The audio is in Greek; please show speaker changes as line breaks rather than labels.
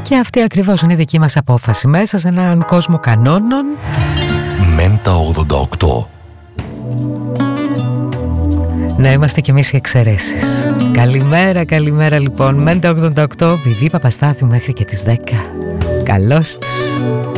Και αυτή ακριβώς είναι η δική μας απόφαση μέσα σε έναν κόσμο κανόνων.
Μέντα 88.
Να είμαστε κι εμείς οι εξαιρέσεις. Καλημέρα, καλημέρα λοιπόν. Μέντα 88, Βιβί Παπαστάθου μέχρι και τις 10. Καλώς τους.